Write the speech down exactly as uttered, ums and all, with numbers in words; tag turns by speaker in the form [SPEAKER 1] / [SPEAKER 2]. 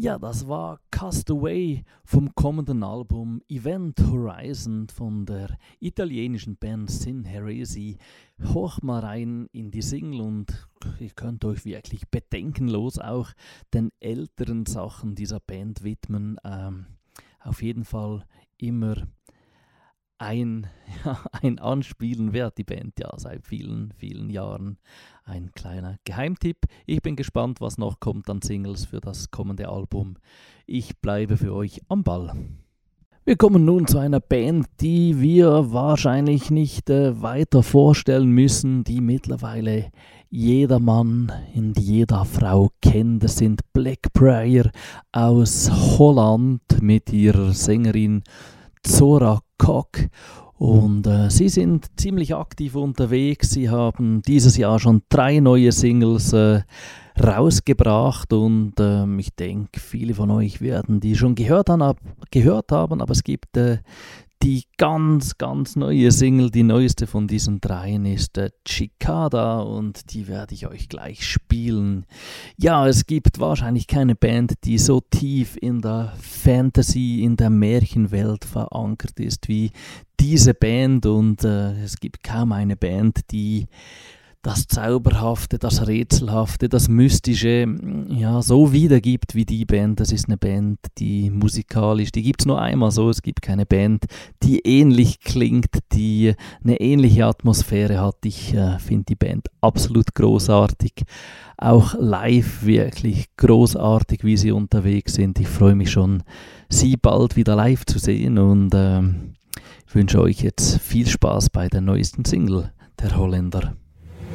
[SPEAKER 1] Ja, das war Cast Away vom kommenden Album Event Horizon von der italienischen Band Sin Heresi. Horcht mal rein in die Single und ihr könnt euch wirklich bedenkenlos auch den älteren Sachen dieser Band widmen. Ähm, auf jeden Fall immer ein, ja, ein Anspielen wert, die Band ja seit vielen, vielen Jahren. Ein kleiner Geheimtipp. Ich bin gespannt, was noch kommt an Singles für das kommende Album. Ich bleibe für euch am Ball. Wir kommen nun zu einer Band, die wir wahrscheinlich nicht äh, weiter vorstellen müssen, die mittlerweile jeder Mann und jeder Frau kennt. Das sind Blackbriar aus Holland mit ihrer Sängerin Zora Kock. Und äh, sie sind ziemlich aktiv unterwegs. Sie haben dieses Jahr schon drei neue Singles äh, rausgebracht und ähm, ich denke, viele von euch werden die schon gehört haben, ab, gehört haben aber es gibt äh, die ganz, ganz neue Single. Die neueste von diesen dreien ist äh, Cicada und die werde ich euch gleich spielen. Ja, es gibt wahrscheinlich keine Band, die so tief in der Fantasy, in der Märchenwelt verankert ist wie diese Band und äh, es gibt kaum eine Band, die das Zauberhafte, das Rätselhafte, das Mystische ja, so wiedergibt wie die Band. Das ist eine Band, die musikalisch, die gibt es nur einmal so, es gibt keine Band, die ähnlich klingt, die eine ähnliche Atmosphäre hat. Ich äh, finde die Band absolut großartig, auch live wirklich großartig, wie sie unterwegs sind. Ich freue mich schon, sie bald wieder live zu sehen und äh, ich wünsche euch jetzt viel Spaß bei der neuesten Single der Holländer.